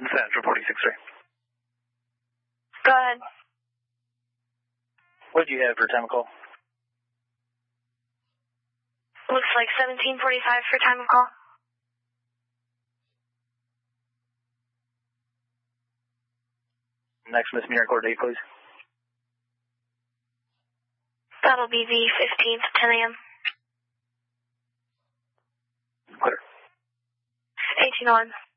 Central 46-3. Go ahead. What do you have for time of call? Looks like 17:45 for time of call. Next misdemeanor court date, please. That'll be the 15th, 10 a.m. Clear. 1801.